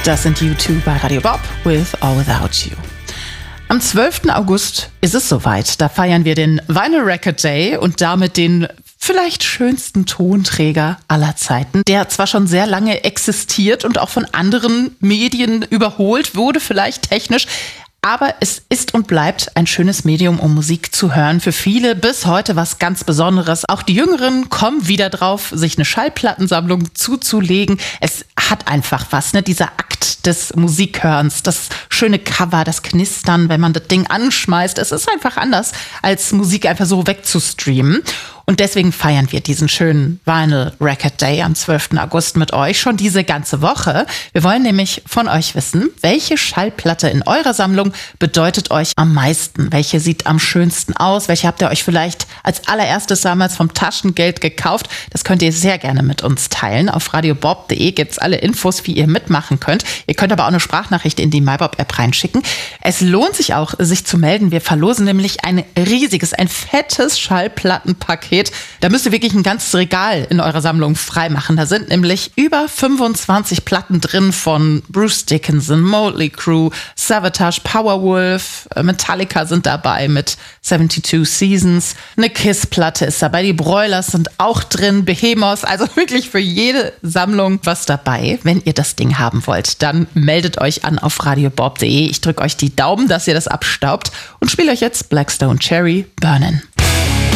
Das sind U2 bei Radio Bob with or Without You. Am 12. August ist es soweit. Da feiern wir den Vinyl Record Day und damit den vielleicht schönsten Tonträger aller Zeiten, der zwar schon sehr lange existiert und auch von anderen Medien überholt wurde, vielleicht technisch, aber es ist und bleibt ein schönes Medium, um Musik zu hören. Für viele bis heute was ganz Besonderes. Auch die Jüngeren kommen wieder drauf, sich eine Schallplattensammlung zuzulegen. Es hat einfach was, ne? Dieser Akt des Musikhörens, das schöne Cover, das Knistern, wenn man das Ding anschmeißt. Es ist einfach anders, als Musik einfach so wegzustreamen. Und deswegen feiern wir diesen schönen Vinyl Record Day am 12. August mit euch schon diese ganze Woche. Wir wollen nämlich von euch wissen, welche Schallplatte in eurer Sammlung bedeutet euch am meisten? Welche sieht am schönsten aus? Welche habt ihr euch vielleicht als allererstes damals vom Taschengeld gekauft? Das könnt ihr sehr gerne mit uns teilen. Auf radiobob.de gibt's alle Infos, wie ihr mitmachen könnt. Ihr könnt aber auch eine Sprachnachricht in die MyBob-App reinschicken. Es lohnt sich auch, sich zu melden. Wir verlosen nämlich ein fettes Schallplattenpaket. Da müsst ihr wirklich ein ganzes Regal in eurer Sammlung freimachen. Da sind nämlich über 25 Platten drin von Bruce Dickinson, Motley Crue, Savatage, Powerwolf, Metallica sind dabei mit 72 Seasons. Eine Kiss-Platte ist dabei, die Broilers sind auch drin, Behemoth, also wirklich für jede Sammlung was dabei. Wenn ihr das Ding haben wollt, dann meldet euch an auf radiobob.de. Ich drücke euch die Daumen, dass ihr das abstaubt und spiele euch jetzt Black Stone Cherry Burnin'.